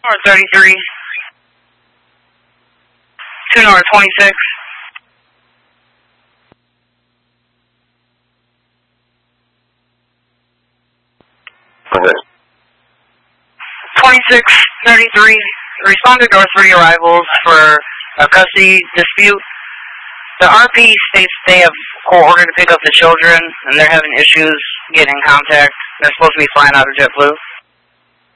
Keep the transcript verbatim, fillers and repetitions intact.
North thirty-three. two North twenty-six. Okay. twenty-six thirty-three. Respond to North three arrivals for a custody dispute. The R P states they have court order to pick up the children, and they're having issues getting in contact. They're supposed to be flying out of JetBlue.